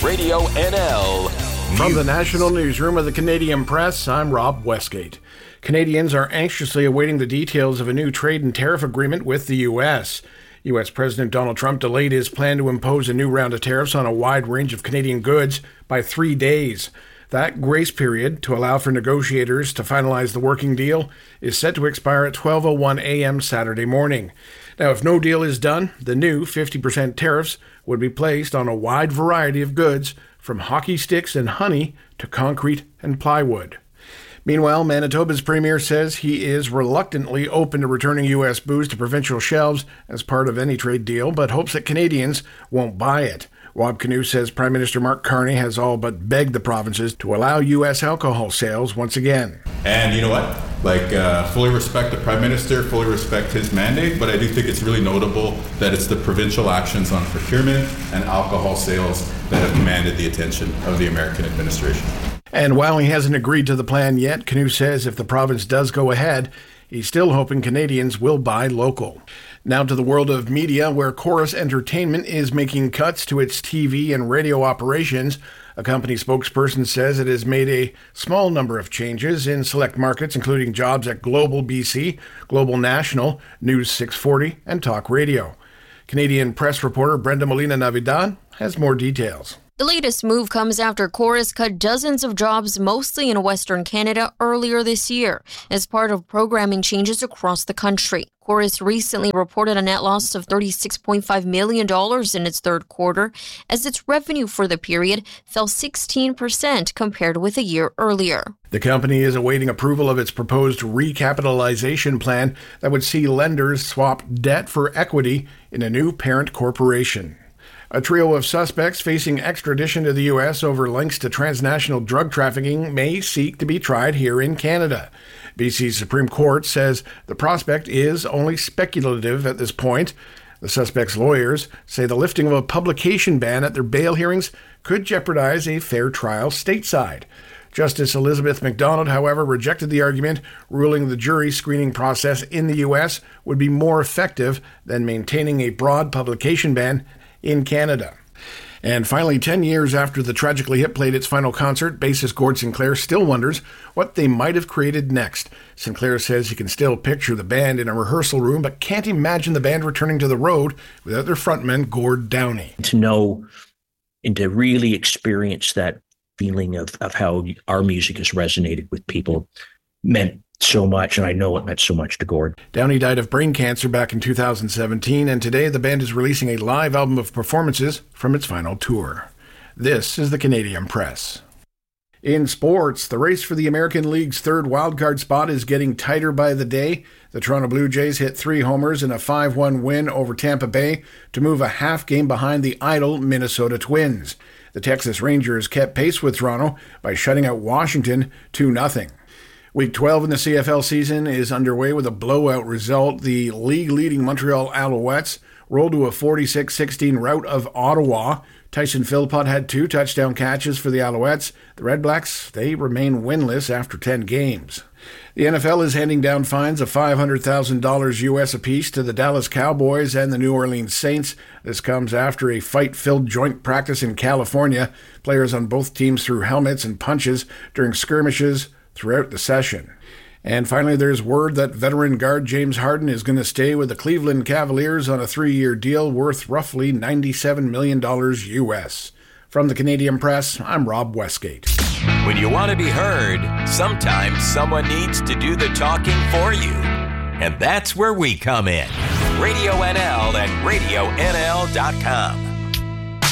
Radio NL. From the National Newsroom of the Canadian Press, I'm Rob Westgate. Canadians are anxiously awaiting the details of a new trade and tariff agreement with the U.S. U.S. President Donald Trump delayed his plan to impose a new round of tariffs on a wide range of Canadian goods by 3 days. That grace period, to allow for negotiators to finalize the working deal, is set to expire at 12:01 a.m. Saturday morning. Now, if no deal is done, the new 50% tariffs would be placed on a wide variety of goods, from hockey sticks and honey to concrete and plywood. Meanwhile, Manitoba's premier says he is reluctantly open to returning U.S. booze to provincial shelves as part of any trade deal, but hopes that Canadians won't buy it. Wab Kinew says Prime Minister Mark Carney has all but begged the provinces to allow U.S. alcohol sales once again. And you know what? Fully respect the Prime Minister, fully respect his mandate, but I do think it's really notable that it's the provincial actions on procurement and alcohol sales that have commanded the attention of the American administration. And while he hasn't agreed to the plan yet, Kinew says if the province does go ahead, he's still hoping Canadians will buy local. Now to the world of media, where Corus Entertainment is making cuts to its TV and radio operations. A company spokesperson says it has made a small number of changes in select markets, including jobs at Global BC, Global National, News 640, and Talk Radio. Canadian press reporter Brenda Molina Navidad has more details. The latest move comes after Corus cut dozens of jobs, mostly in Western Canada, earlier this year, as part of programming changes across the country. Corus recently reported a net loss of $36.5 million in its third quarter, as its revenue for the period fell 16% compared with a year earlier. The company is awaiting approval of its proposed recapitalization plan that would see lenders swap debt for equity in a new parent corporation. A trio of suspects facing extradition to the U.S. over links to transnational drug trafficking may seek to be tried here in Canada. BC's Supreme Court says the prospect is only speculative at this point. The suspects' lawyers say the lifting of a publication ban at their bail hearings could jeopardize a fair trial stateside. Justice Elizabeth MacDonald, however, rejected the argument, ruling the jury screening process in the U.S. would be more effective than maintaining a broad publication ban in Canada. And finally, 10 years after the Tragically Hip played its final concert, bassist Gord Sinclair still wonders what they might have created next. Sinclair says he can still picture the band in a rehearsal room, but can't imagine the band returning to the road without their frontman, Gord Downey. To know and to really experience that feeling of how our music has resonated with people meant so much, and I know it meant so much to Gord. Downey died of brain cancer back in 2017, and today the band is releasing a live album of performances from its final tour. This is the Canadian Press. In sports, the race for the American League's third wildcard spot is getting tighter by the day. The Toronto Blue Jays hit 3 homers in a 5-1 win over Tampa Bay to move a half game behind the idle Minnesota Twins. The Texas Rangers kept pace with Toronto by shutting out Washington 2-0. Week 12 in the CFL season is underway with a blowout result. The league-leading Montreal Alouettes rolled to a 46-16 rout of Ottawa. Tyson Philpott had 2 touchdown catches for the Alouettes. The Red Blacks, they remain winless after 10 games. The NFL is handing down fines of $500,000 U.S. apiece to the Dallas Cowboys and the New Orleans Saints. This comes after a fight-filled joint practice in California. Players on both teams threw helmets and punches during skirmishes throughout the session. And finally, there's word that veteran guard James Harden is going to stay with the Cleveland Cavaliers on a 3-year deal worth roughly $97 million U.S. From the Canadian Press, I'm Rob Westgate. When you want to be heard, sometimes someone needs to do the talking for you. And that's where we come in. Radio NL and RadioNL.com.